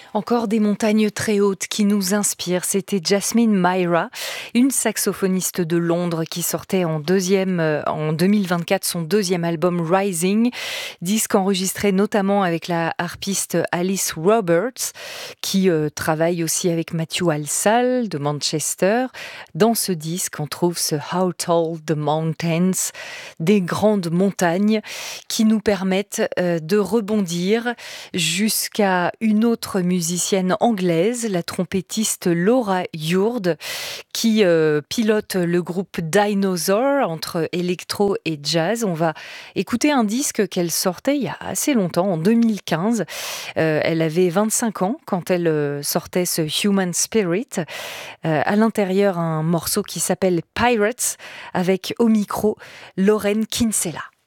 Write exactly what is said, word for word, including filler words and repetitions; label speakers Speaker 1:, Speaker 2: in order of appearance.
Speaker 1: Encore des montagnes très hautes qui nous inspirent. C'était Jasmine Myra, une saxophoniste de Londres qui sortait en deuxième, euh, en deux mille vingt-quatre son deuxième album Rising, disque enregistré notamment avec la harpiste Alice Roberts, qui euh, travaille aussi avec Matthew Alsall de Manchester. Dans ce disque, on trouve ce How Tall the Mountains, des grandes montagnes qui nous permettent euh, de rebondir jusqu'à une autre musicienne anglaise, la trompettiste Laura Yourd, qui euh, pilote le groupe Dinosaur entre électro et jazz. On va écouter un disque qu'elle sortait il y a assez longtemps, en deux mille quinze. Euh, elle avait vingt-cinq ans quand elle euh, sortait ce Human Spirit. Euh, à l'intérieur, un morceau qui s'appelle Pirates, avec au micro Lauren Kinsella.